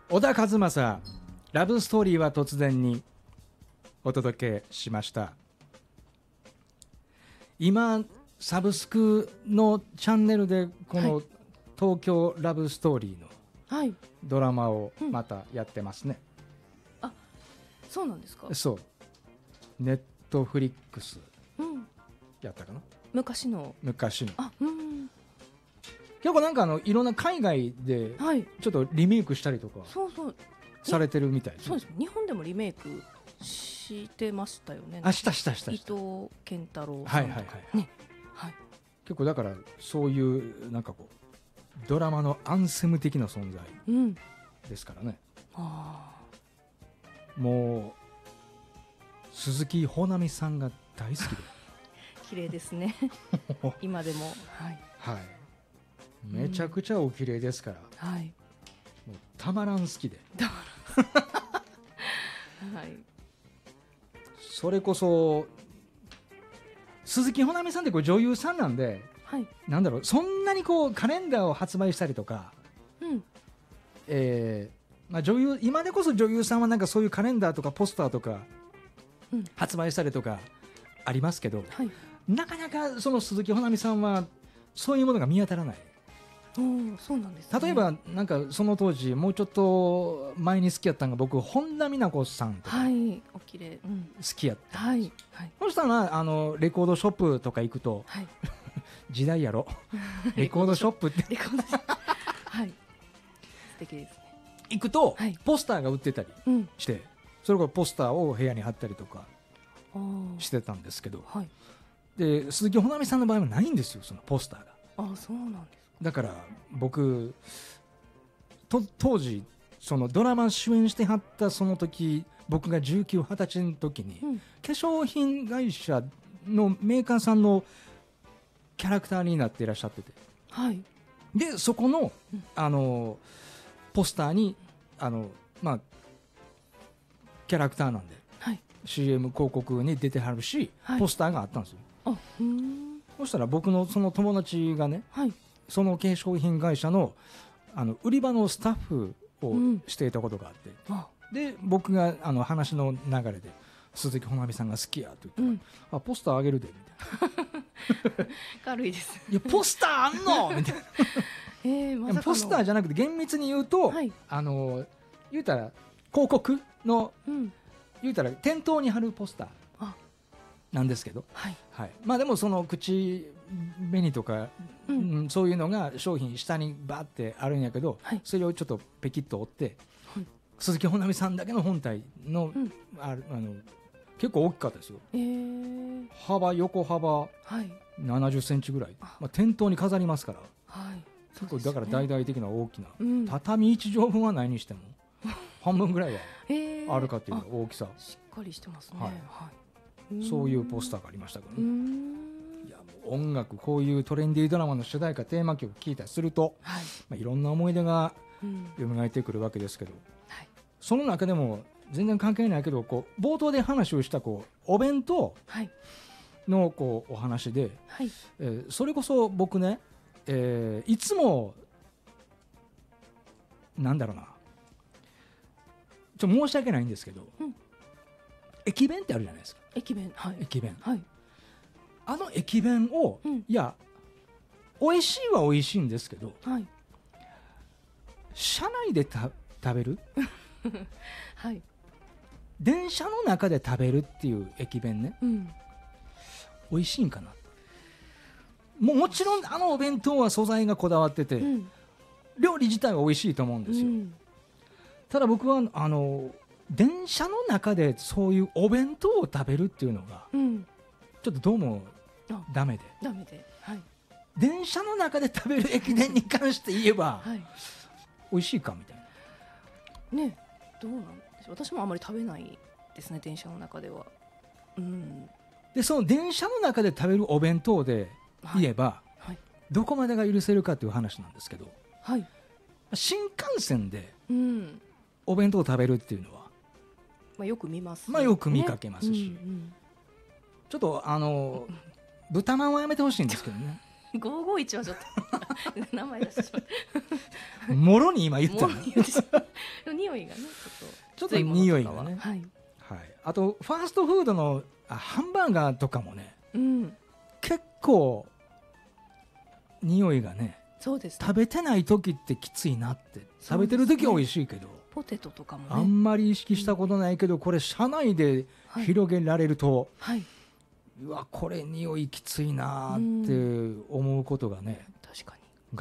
小田和正ラブストーリーは突然にお届けしました。今サブスクのチャンネルでこの東京ラブストーリーのドラマをまたやってますね、 あ、そうなんですか。 そうネットフリックスやったかな、 昔のあ、 結構なんかいろんな海外でちょっとリメイクしたりとかされてるみたいです、 そうです。日本でもリメイクしてましたよね。 した伊藤健太郎さんとか、ね、 結構だからそういうなんかこうドラマのアンセム的な存在ですからね、もう鈴木保奈美さんが大好きで綺麗ですね今でもめちゃくちゃお綺麗ですから、もうたまらん好きでそれこそ鈴木保奈美さんってこう女優さんなんで、なんだろう、そんなにこうカレンダーを発売したりとか、女優、今でこそ女優さんはなんかそういうカレンダーとかポスターとか発売したりとかありますけど、なかなかその鈴木保奈美さんはそういうものが見当たらない。 そうなんですね。 例えばなんかその当時もうちょっと前に好きやったのが僕本田美奈子さんとかお綺麗、好きやった、そしたらレコードショップとか行くと、時代やろレコードショップって素敵ですね。 行くとポスターが売ってたりして、それからポスターを部屋に貼ったりとかしてたんですけど、で鈴木保奈美さんの場合はないんですよ、そのポスターが。 そうなんです。 だから僕当時そのドラマ主演してはったその時、僕が19、20歳の時に、化粧品会社のメーカーさんのキャラクターになっていらっしゃってて、でそこの、ポスターにキャラクターなんで、CM 広告に出てはるし、ポスターがあったんですよ。そしたら僕のその友達がね、その化粧品会社の売り場のスタッフをしていたことがあって、で僕が話の流れで鈴木保奈美さんが好きやと言って、ポスターあげるでみたいな軽いです。 いやポスターあんのみたいなポスターじゃなくて厳密に言うと、言うたら広告の、言うたら店頭に貼るポスターなんですけど、まあでもその口紅とか、そういうのが商品下にバーってあるんやけど、それをちょっとペキッと折って、鈴木保奈美さんだけの本体の、結構大きかったですよ、横幅70センチぐらい、店頭に飾りますから、結構だから大々的な大きな、畳1畳分はないにしても半分ぐらいはあるかっていう大きさ、 しっかりしてますね。 そういうポスターがありましたからね。いやもう音楽、こういうトレンディードラマの主題歌テーマ曲聴いたりすると、いろんな思い出が蘇ってくるわけですけど、その中でも全然関係ないけど、こう冒頭で話をしたこうお弁当のこうお話で、それこそ僕ね、いつもなんだろうな、申し訳ないんですけど、駅弁ってあるじゃないですか。駅弁、駅弁を、いや美味しいは美味しいんですけど、車内で食べる電車の中で食べるっていう駅弁ね、美味しいんかな。もちろんお弁当は素材がこだわってて、料理自体は美味しいと思うんですよ、ただ僕は電車の中でそういうお弁当を食べるっていうのが、ちょっとどうもダメで、電車の中で食べる駅伝に関して言えば、美味しいかみたいなね。どうなんでしょう。私もあまり食べないですね、電車の中では。 でその電車の中で食べるお弁当で言えば、どこまでが許せるかという話なんですけど、新幹線でお弁当を食べるっていうのは、 よく見ます、 よく見かけますし、ちょっと豚まんはやめてほしいんですけどね 551はちょっと名前出してしまったもろに今言ったの匂いがねちょっと匂いがね、 はいはい、あとファーストフードのハンバーガーとかもね、 うん、 結構匂いがね、 そうですね、 食べてない時ってきついなって、食べてる時は美味しいけど、 ポテトとかもねあんまり意識したことないけど、これ車内で広げられると、 はい、 うわこれ匂いきついなって思うことがね、 確かに